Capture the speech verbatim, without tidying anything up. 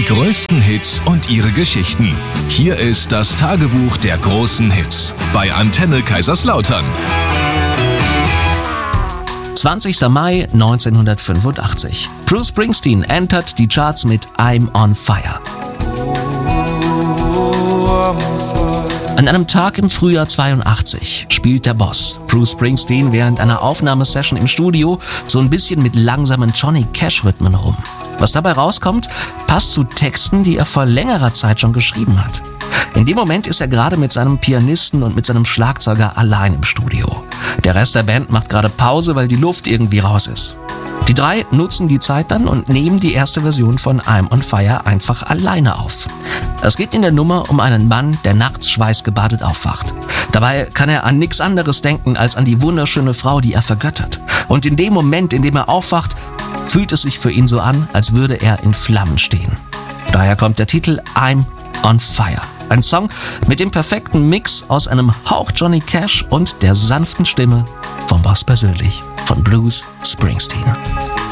größten Hits und ihre Geschichten. Hier ist das Tagebuch der großen Hits bei Antenne Kaiserslautern. zwanzigster Mai neunzehnhundertfünfundachtzig. Bruce Springsteen entert die Charts mit I'm on Fire. An einem Tag im Frühjahr zweiundachtzig spielt der Boss, Bruce Springsteen, während einer Aufnahmesession im Studio so ein bisschen mit langsamen Johnny Cash-Rhythmen rum. Was dabei rauskommt, passt zu Texten, die er vor längerer Zeit schon geschrieben hat. In dem Moment ist er gerade mit seinem Pianisten und mit seinem Schlagzeuger allein im Studio. Der Rest der Band macht gerade Pause, weil die Luft irgendwie raus ist. Die drei nutzen die Zeit dann und nehmen die erste Version von I'm on Fire einfach alleine auf. Es geht in der Nummer um einen Mann, der nachts schweißgebadet aufwacht. Dabei kann er an nichts anderes denken als an die wunderschöne Frau, die er vergöttert. Und in dem Moment, in dem er aufwacht, fühlt es sich für ihn so an, als würde er in Flammen stehen. Daher kommt der Titel I'm on Fire. Ein Song mit dem perfekten Mix aus einem Hauch Johnny Cash und der sanften Stimme vom Boss persönlich, von Bruce Springsteen.